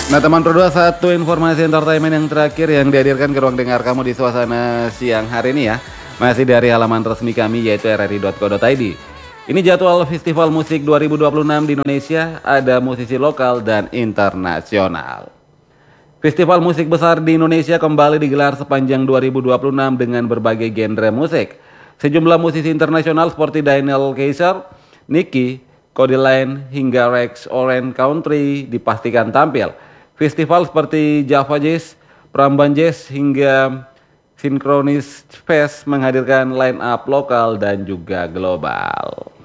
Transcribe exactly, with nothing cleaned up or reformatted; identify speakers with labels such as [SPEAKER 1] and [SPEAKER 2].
[SPEAKER 1] Nah teman Pro satu informasi entertainment yang terakhir yang dihadirkan ke ruang dengar kamu di suasana siang hari ini ya. Masih dari halaman resmi kami yaitu r r i dot co dot i d. Ini jadwal Festival Musik dua ribu dua puluh enam di Indonesia, ada musisi lokal dan internasional. Festival musik besar di Indonesia kembali digelar sepanjang dua ribu dua puluh enam dengan berbagai genre musik. Sejumlah musisi internasional seperti Daniel Caesar, Nicky, Codeline hingga Rex Orange Country dipastikan tampil. Festival seperti Java Jazz, Pramban Jazz hingga Synchronous Fest menghadirkan line up lokal dan juga global.